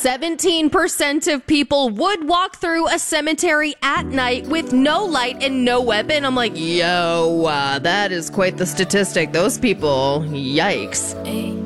17% of people would walk through a cemetery at night with no light and no weapon. I'm like, yo, that is quite the statistic. Those people, yikes.